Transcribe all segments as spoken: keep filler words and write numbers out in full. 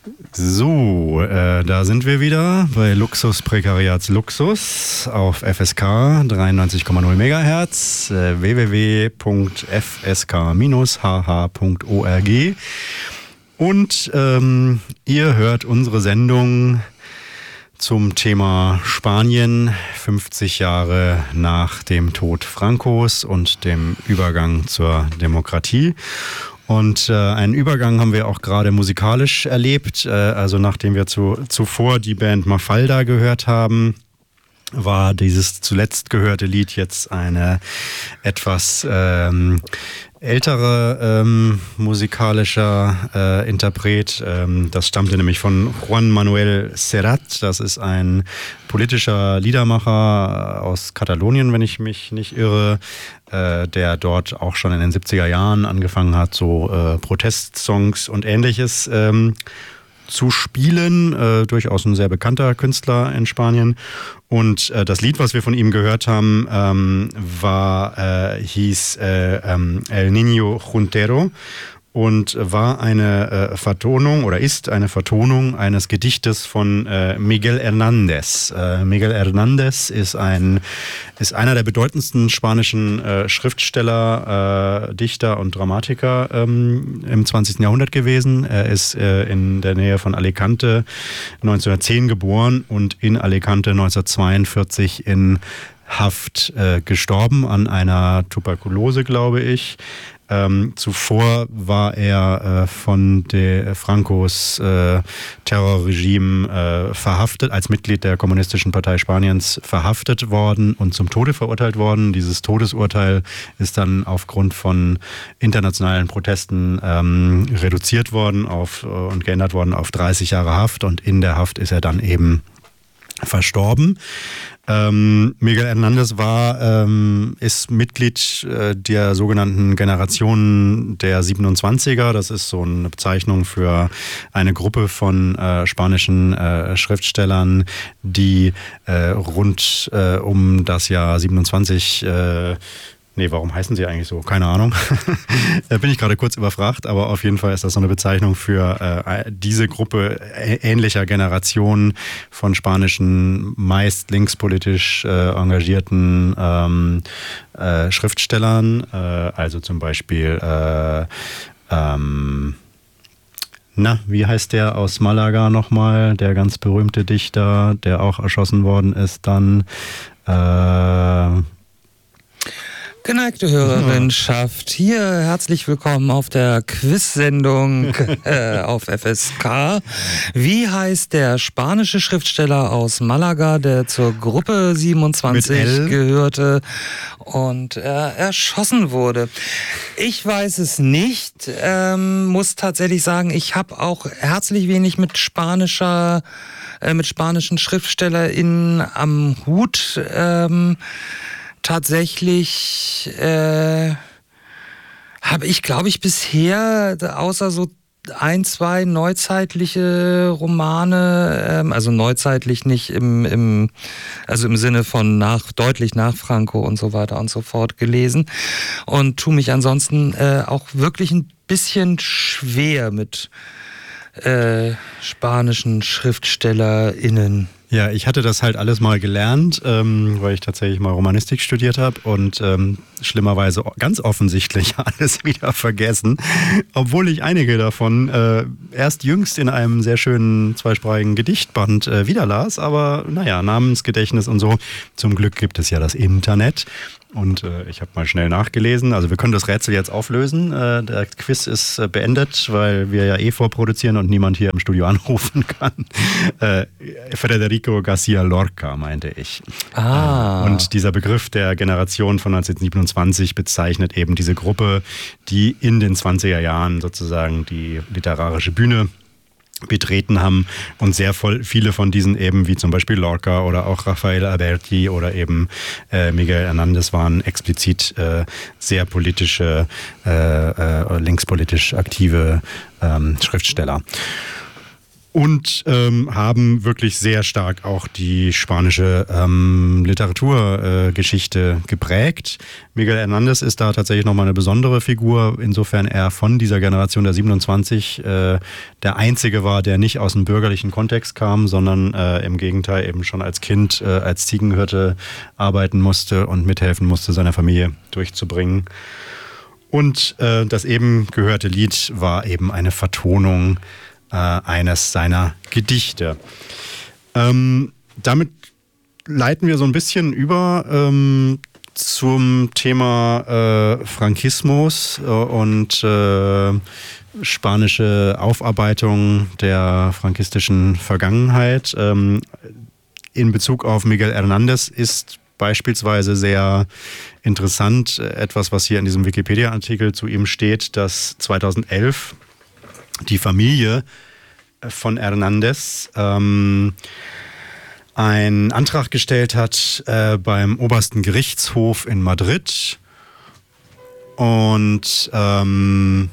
So, äh, da sind wir wieder bei Luxus Prekariats Luxus auf F S K dreiundneunzig Komma null Megahertz, äh, w w w punkt f s k dash h h punkt org. Und ähm, ihr hört unsere Sendung zum Thema Spanien, fünfzig Jahre nach dem Tod Francos und dem Übergang zur Demokratie. Und äh, einen Übergang haben wir auch gerade musikalisch erlebt. Äh, also nachdem wir zu, zuvor die Band Mafalda gehört haben, war dieses zuletzt gehörte Lied jetzt eine etwas ähm, ältere ähm, musikalischer äh, Interpret. Ähm, das stammte nämlich von Juan Manuel Serrat. Das ist ein politischer Liedermacher aus Katalonien, wenn ich mich nicht irre, äh, der dort auch schon in den siebziger Jahren angefangen hat, so äh, Protestsongs und Ähnliches ähm, zu spielen. Äh, durchaus ein sehr bekannter Künstler in Spanien. Und äh, das Lied, was wir von ihm gehört haben, ähm, war, äh, hieß äh, ähm, El Niño Juntero und war eine äh, Vertonung oder ist eine Vertonung eines Gedichtes von äh, Miguel Hernández. Äh, Miguel Hernández ist ein ist einer der bedeutendsten spanischen äh, Schriftsteller, äh, Dichter und Dramatiker ähm, im zwanzigsten Jahrhundert gewesen. Er ist äh, in der Nähe von Alicante neunzehnhundertzehn geboren und in Alicante neunzehnhundertzweiundvierzig in Haft äh, gestorben an einer Tuberkulose, glaube ich. Ähm, zuvor war er äh, von de Francos äh, Terrorregime äh, verhaftet, als Mitglied der Kommunistischen Partei Spaniens verhaftet worden und zum Tode verurteilt worden. Dieses Todesurteil ist dann aufgrund von internationalen Protesten ähm, reduziert worden auf, äh, und geändert worden auf dreißig Jahre Haft, und in der Haft ist er dann eben verstorben. Ähm, Miguel Hernández war, ähm, ist Mitglied äh, der sogenannten Generation der siebenundzwanziger. Das ist so eine Bezeichnung für eine Gruppe von äh, spanischen äh, Schriftstellern, die äh, rund äh, um das Jahr siebenundzwanzig äh, Nee, warum heißen sie eigentlich so? Keine Ahnung. Da bin ich gerade kurz überfragt, aber auf jeden Fall ist das so eine Bezeichnung für äh, diese Gruppe ähnlicher Generationen von spanischen, meist linkspolitisch äh, engagierten ähm, äh, Schriftstellern. Äh, also zum Beispiel, äh, ähm, na, wie heißt der aus Malaga nochmal? Der ganz berühmte Dichter, der auch erschossen worden ist dann. Äh, Geneigte Hörerinschaft, hier herzlich willkommen auf der Quiz-Sendung äh, auf F S K. Wie heißt der spanische Schriftsteller aus Malaga, der zur Gruppe siebenundzwanzig gehörte und äh, erschossen wurde? Ich weiß es nicht, ähm, muss tatsächlich sagen, ich habe auch herzlich wenig mit spanischer, äh, mit spanischen SchriftstellerInnen am Hut. Ähm, Tatsächlich äh, habe ich, glaube ich, bisher außer so ein, zwei neuzeitliche Romane, ähm, also neuzeitlich nicht im, im, also im Sinne von nach, deutlich nach Franco und so weiter und so fort gelesen, und tue mich ansonsten äh, auch wirklich ein bisschen schwer mit äh, spanischen SchriftstellerInnen. Ja, ich hatte das halt alles mal gelernt, ähm, weil ich tatsächlich mal Romanistik studiert habe und ähm, schlimmerweise ganz offensichtlich alles wieder vergessen, obwohl ich einige davon äh, erst jüngst in einem sehr schönen zweisprachigen Gedichtband äh, wiederlas, aber naja, Namensgedächtnis und so. Zum Glück gibt es ja das Internet. Und äh, ich habe mal schnell nachgelesen. Also wir können das Rätsel jetzt auflösen. Äh, der Quiz ist äh, beendet, weil wir ja eh vorproduzieren und niemand hier im Studio anrufen kann. Äh, Federico García Lorca, meinte ich. Ah. Äh, und dieser Begriff der Generation von neunzehnhundertsiebenundzwanzig bezeichnet eben diese Gruppe, die in den zwanziger Jahren sozusagen die literarische Bühne betreten haben, und sehr voll, viele von diesen eben, wie zum Beispiel Lorca oder auch Rafael Alberti oder eben äh, Miguel Hernández, waren explizit äh, sehr politische, äh, äh, linkspolitisch aktive ähm, Schriftsteller. und ähm, haben wirklich sehr stark auch die spanische ähm, Literaturgeschichte äh, geprägt. Miguel Hernández ist da tatsächlich nochmal eine besondere Figur, insofern er von dieser Generation der siebenundzwanzig äh, der Einzige war, der nicht aus dem bürgerlichen Kontext kam, sondern äh, im Gegenteil eben schon als Kind äh, als Ziegenhirte arbeiten musste und mithelfen musste, seine Familie durchzubringen. Und äh, das eben gehörte Lied war eben eine Vertonung eines seiner Gedichte. Ähm, damit leiten wir so ein bisschen über ähm, zum Thema äh, Frankismus äh, und äh, spanische Aufarbeitung der frankistischen Vergangenheit. Ähm, in Bezug auf Miguel Hernández ist beispielsweise sehr interessant etwas, was hier in diesem Wikipedia-Artikel zu ihm steht, dass zweitausendelf die Familie von Hernández ähm, einen Antrag gestellt hat äh, beim obersten Gerichtshof in Madrid. Und ähm,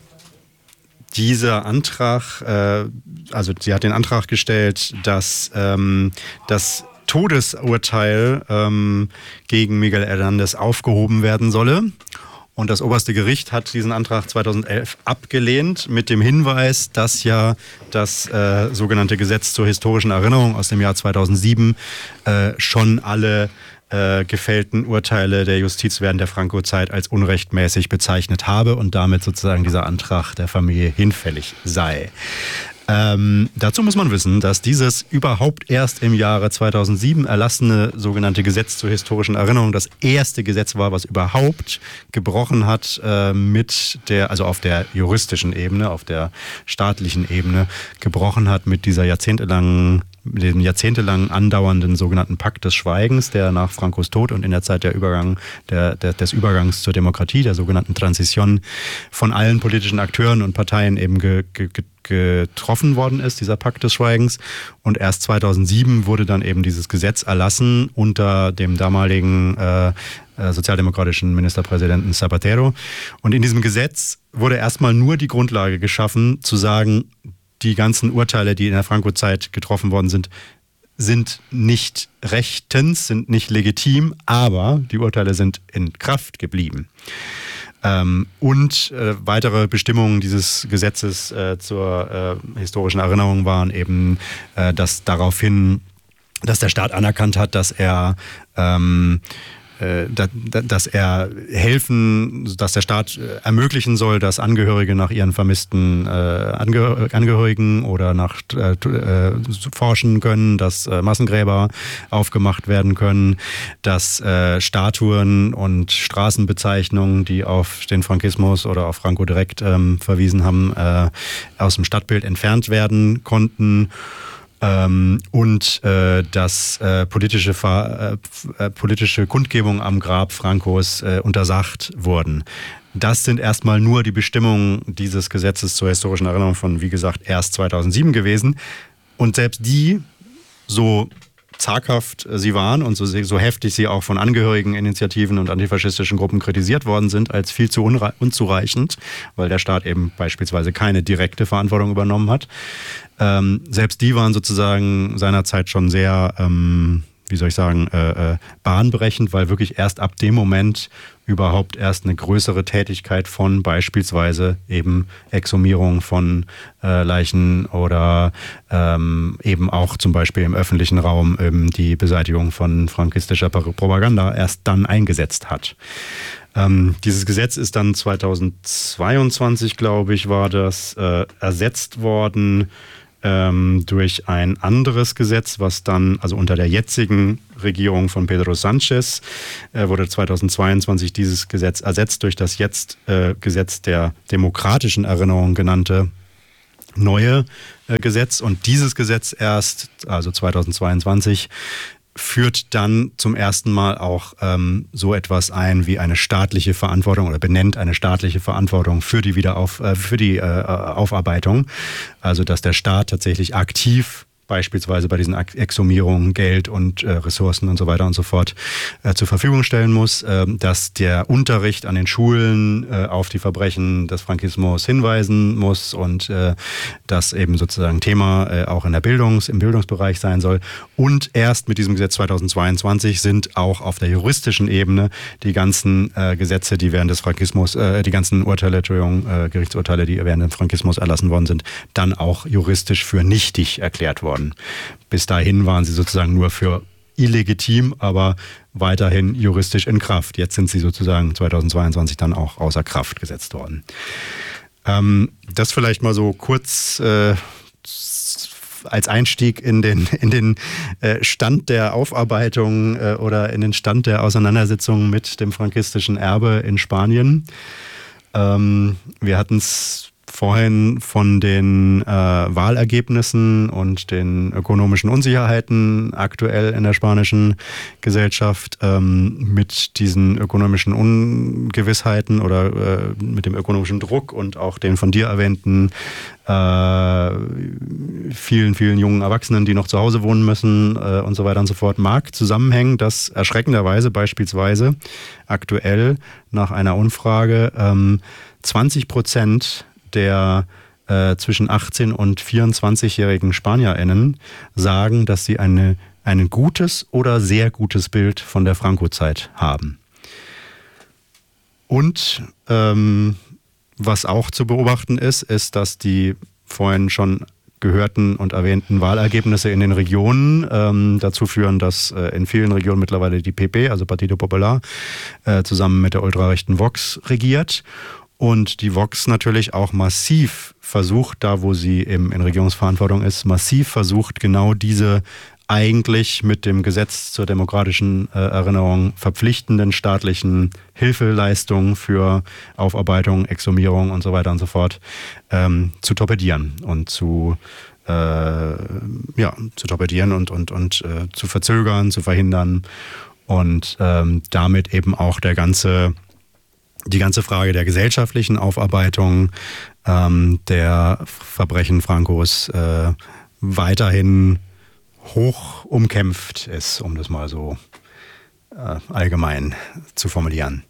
dieser Antrag, äh, also sie hat den Antrag gestellt, dass ähm, das Todesurteil ähm, gegen Miguel Hernández aufgehoben werden solle. Und das oberste Gericht hat diesen Antrag zweitausendelf abgelehnt mit dem Hinweis, dass ja das äh, sogenannte Gesetz zur historischen Erinnerung aus dem Jahr zweitausendsieben äh, schon alle äh, gefällten Urteile der Justiz während der Franco-Zeit als unrechtmäßig bezeichnet habe und damit sozusagen dieser Antrag der Familie hinfällig sei. Ähm, dazu muss man wissen, dass dieses überhaupt erst im Jahre zweitausendsieben erlassene sogenannte Gesetz zur historischen Erinnerung das erste Gesetz war, was überhaupt gebrochen hat äh, mit der, also auf der juristischen Ebene, auf der staatlichen Ebene, gebrochen hat mit dieser jahrzehntelangen den jahrzehntelang andauernden sogenannten Pakt des Schweigens, der nach Francos Tod und in der Zeit der Übergang, der, der, des Übergangs zur Demokratie, der sogenannten Transition, von allen politischen Akteuren und Parteien eben ge, ge, getroffen worden ist, dieser Pakt des Schweigens. Und erst zweitausendsieben wurde dann eben dieses Gesetz erlassen unter dem damaligen äh, sozialdemokratischen Ministerpräsidenten Zapatero. Und in diesem Gesetz wurde erstmal nur die Grundlage geschaffen, zu sagen, die ganzen Urteile, die in der Franco-Zeit getroffen worden sind, sind nicht rechtens, sind nicht legitim, aber die Urteile sind in Kraft geblieben. Ähm, und äh, weitere Bestimmungen dieses Gesetzes äh, zur äh, historischen Erinnerung waren eben, äh, dass daraufhin, dass der Staat anerkannt hat, dass er ähm, dass er helfen, dass der Staat ermöglichen soll, dass Angehörige nach ihren vermissten äh, Angehörigen oder nach äh, forschen können, dass äh, Massengräber aufgemacht werden können, dass äh, Statuen und Straßenbezeichnungen, die auf den Frankismus oder auf Franco direkt ähm, verwiesen haben, äh, aus dem Stadtbild entfernt werden konnten. Ähm, und äh, dass äh, politische, äh, politische Kundgebungen am Grab Francos äh, untersagt wurden. Das sind erstmal nur die Bestimmungen dieses Gesetzes zur historischen Erinnerung von, wie gesagt, erst zweitausendsieben gewesen. Und selbst die, so zaghaft sie waren und so, so heftig sie auch von Angehörigeninitiativen und antifaschistischen Gruppen kritisiert worden sind, als viel zu unzureichend, weil der Staat eben beispielsweise keine direkte Verantwortung übernommen hat. Ähm, selbst die waren sozusagen seinerzeit schon sehr, ähm, wie soll ich sagen, äh, äh, bahnbrechend, weil wirklich erst ab dem Moment überhaupt erst eine größere Tätigkeit von beispielsweise eben Exhumierung von äh, Leichen oder ähm, eben auch zum Beispiel im öffentlichen Raum ähm, die Beseitigung von frankistischer Propaganda erst dann eingesetzt hat. Ähm, dieses Gesetz ist dann zweitausendzweiundzwanzig, glaube ich, war das, äh, ersetzt worden ähm, durch ein anderes Gesetz, was dann, also unter der jetzigen Regierung von Pedro Sánchez, äh, wurde zweitausendzweiundzwanzig dieses Gesetz ersetzt durch das jetzt äh, Gesetz der demokratischen Erinnerung genannte neue äh, Gesetz. Und dieses Gesetz erst, also zweitausendzweiundzwanzig, führt dann zum ersten Mal auch ähm, so etwas ein wie eine staatliche Verantwortung oder benennt eine staatliche Verantwortung für die Wiederauf, äh, für die äh, Aufarbeitung. Also dass der Staat tatsächlich aktiv beispielsweise bei diesen Exhumierungen Geld und äh, Ressourcen und so weiter und so fort äh, zur Verfügung stellen muss, äh, dass der Unterricht an den Schulen äh, auf die Verbrechen des Frankismus hinweisen muss und äh, das eben sozusagen Thema äh, auch in der Bildungs-, im Bildungsbereich sein soll. Und erst mit diesem Gesetz zweitausendzweiundzwanzig sind auch auf der juristischen Ebene die ganzen äh, Gesetze, die während des Frankismus, äh, die ganzen Urteile, Entschuldigung, äh, Gerichtsurteile, die während des Frankismus erlassen worden sind, dann auch juristisch für nichtig erklärt worden. Bis dahin waren sie sozusagen nur für illegitim, aber weiterhin juristisch in Kraft. Jetzt sind sie sozusagen zweitausendzweiundzwanzig dann auch außer Kraft gesetzt worden. Ähm, das vielleicht mal so kurz äh, als Einstieg in den, in den äh, Stand der Aufarbeitung äh, oder in den Stand der Auseinandersetzung mit dem frankistischen Erbe in Spanien. Ähm, wir hatten es vorhin von den äh, Wahlergebnissen und den ökonomischen Unsicherheiten aktuell in der spanischen Gesellschaft ähm, mit diesen ökonomischen Ungewissheiten oder äh, mit dem ökonomischen Druck und auch den von dir erwähnten äh, vielen, vielen jungen Erwachsenen, die noch zu Hause wohnen müssen äh, und so weiter und so fort, mag zusammenhängen, dass erschreckenderweise beispielsweise aktuell nach einer Umfrage ähm, zwanzig Prozent der äh, zwischen achtzehn- und vierundzwanzigjährigen SpanierInnen sagen, dass sie eine, ein gutes oder sehr gutes Bild von der Franco-Zeit haben. Und ähm, was auch zu beobachten ist, ist, dass die vorhin schon gehörten und erwähnten Wahlergebnisse in den Regionen ähm, dazu führen, dass äh, in vielen Regionen mittlerweile die P P, also Partido Popular, äh, zusammen mit der ultrarechten Vox regiert. Und die Vox natürlich auch massiv versucht, da wo sie eben in Regierungsverantwortung ist, massiv versucht, genau diese eigentlich mit dem Gesetz zur demokratischen äh, Erinnerung verpflichtenden staatlichen Hilfeleistungen für Aufarbeitung, Exhumierung und so weiter und so fort ähm, zu torpedieren und zu, äh, ja, zu torpedieren und, und, und äh, zu verzögern, zu verhindern und ähm, damit eben auch der ganze Die ganze Frage der gesellschaftlichen Aufarbeitung ähm, der Verbrechen Francos äh, weiterhin hoch umkämpft ist, um das mal so äh, allgemein zu formulieren.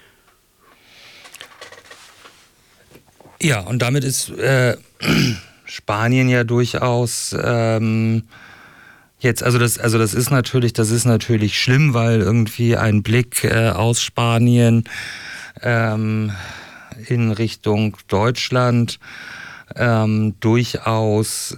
Ja, und damit ist äh, Spanien ja durchaus ähm, jetzt, also das, also das ist natürlich, das ist natürlich schlimm, weil irgendwie ein Blick äh, aus Spanien Ähm, in Richtung Deutschland ähm, durchaus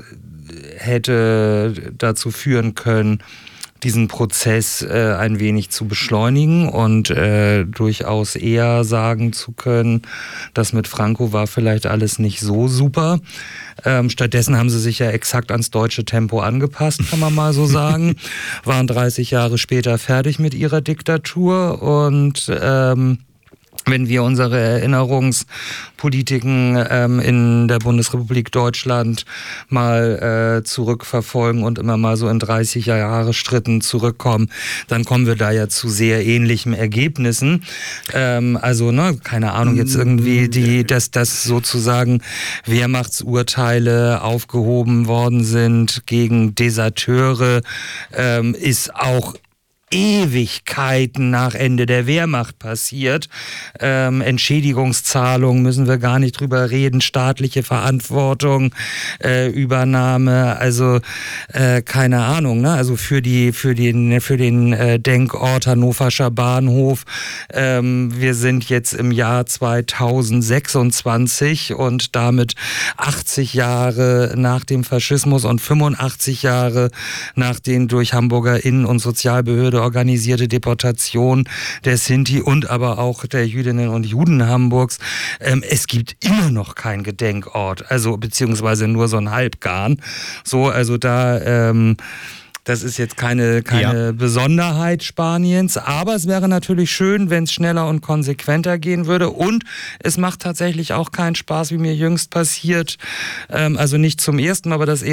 hätte dazu führen können, diesen Prozess äh, ein wenig zu beschleunigen und äh, durchaus eher sagen zu können, das mit Franco war vielleicht alles nicht so super. Ähm, stattdessen haben sie sich ja exakt ans deutsche Tempo angepasst, kann man mal so sagen. Waren dreißig Jahre später fertig mit ihrer Diktatur und ähm, wenn wir unsere Erinnerungspolitiken ähm, in der Bundesrepublik Deutschland mal äh, zurückverfolgen und immer mal so in dreißiger Jahre Schritten zurückkommen, dann kommen wir da ja zu sehr ähnlichen Ergebnissen. Ähm, also, ne, keine Ahnung, jetzt irgendwie die, dass das sozusagen Wehrmachtsurteile aufgehoben worden sind gegen Deserteure, ähm, ist auch Ewigkeiten nach Ende der Wehrmacht passiert. Ähm, Entschädigungszahlungen müssen wir gar nicht drüber reden, staatliche Verantwortung, äh, Übernahme, also äh, keine Ahnung, ne? Also für die für den für den äh, Denkort Hannoverscher Bahnhof. Ähm, wir sind jetzt im Jahr zweitausendsechsundzwanzig und damit achtzig Jahre nach dem Faschismus und fünfundachtzig Jahre nach den durch Hamburger Innen- und Sozialbehörde organisierte Deportation der Sinti und aber auch der Jüdinnen und Juden Hamburgs. Ähm, es gibt immer noch keinen Gedenkort, also beziehungsweise nur so ein Halbgarn. So, also da ähm, das ist jetzt keine, keine ja. Besonderheit Spaniens, aber es wäre natürlich schön, wenn es schneller und konsequenter gehen würde und es macht tatsächlich auch keinen Spaß, wie mir jüngst passiert, ähm, also nicht zum ersten Mal, aber das